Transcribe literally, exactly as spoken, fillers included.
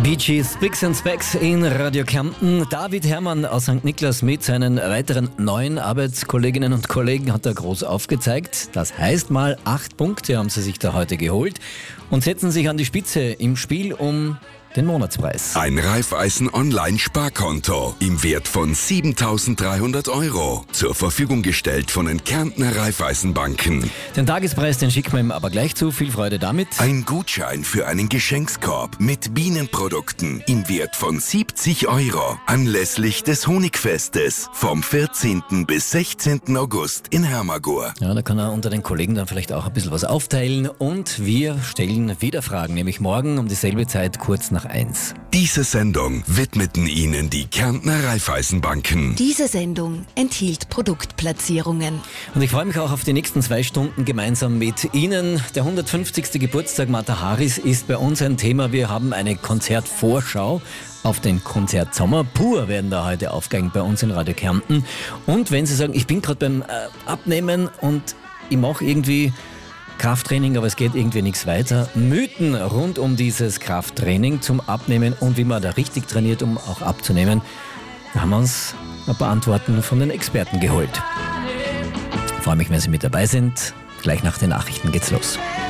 Bee Gees, Spicks and Specks in Radio Kärnten. David Herrmann aus Sankt Niklas mit seinen weiteren neuen Arbeitskolleginnen und Kollegen hat er groß aufgezeigt. Das heißt mal, acht Punkte haben sie sich da heute geholt und setzen sich an die Spitze im Spiel um den Monatspreis. Ein Raiffeisen-Online-Sparkonto im Wert von siebentausenddreihundert Euro. Zur Verfügung gestellt von den Kärntner Raiffeisenbanken. Den Tagespreis, den schicken wir ihm aber gleich zu. Viel Freude damit. Ein Gutschein für einen Geschenkskorb mit Bienenprodukten im Wert von siebzig Euro. Anlässlich des Honigfestes vom vierzehnten bis sechzehnten August in Hermagor. Ja, da kann er unter den Kollegen dann vielleicht auch ein bisschen was aufteilen. Und wir stellen wieder Fragen, nämlich morgen um dieselbe Zeit kurz nach eins. Diese Sendung widmeten Ihnen die Kärntner Raiffeisenbanken. Diese Sendung enthielt Produktplatzierungen. Und ich freue mich auch auf die nächsten zwei Stunden gemeinsam mit Ihnen. Der hundertfünfzigste Geburtstag Mata Haris ist bei uns ein Thema. Wir haben eine Konzertvorschau auf den Konzert Sommer pur werden da heute aufgegangen bei uns in Radio Kärnten. Und wenn Sie sagen, ich bin gerade beim äh, Abnehmen und ich mache irgendwie Krafttraining, aber es geht irgendwie nichts weiter. Mythen rund um dieses Krafttraining zum Abnehmen und wie man da richtig trainiert, um auch abzunehmen. Da haben wir uns ein paar Antworten von den Experten geholt. Ich freue mich, wenn Sie mit dabei sind. Gleich nach den Nachrichten geht's los.